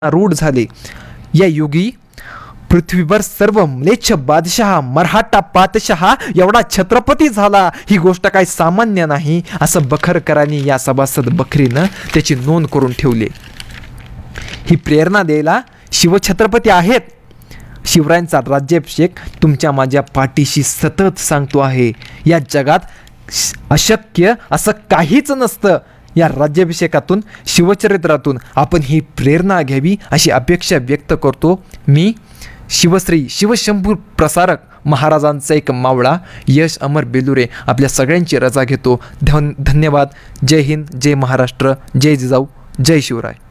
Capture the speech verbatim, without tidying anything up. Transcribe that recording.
रूढ झाले. या युगी पृथ्वीवर सर्व म्लेच्छ बादशहा मराठा पातशहा एवढा छत्रपती झाला, ही गोष्ट काही सामान्य नाही असं बखरकरांनी या सभासद बखरीनं त्याची नोंद करून ठेवली. ही प्रेरणा द्यायला शिवछत्रपती आहेत. शिवरायांचा राज्याभिषेक तुमच्या माझ्या पाठीशी सतत सांगतो आहे. या जगात अशक्य असं काहीच नसतं. या राज्याभिषेकातून शिवचरित्रातून आपण ही प्रेरणा घ्यावी अशी अपेक्षा व्यक्त करतो. मी शिवश्री शिवशंभू प्रसारक महाराजांचा एक मावळा यश अमर बेलुरे आपल्या सगळ्यांची रजा घेतो. धन धन्यवाद. जय हिंद, जय महाराष्ट्र, जय जिजाऊ, जय शिवराय.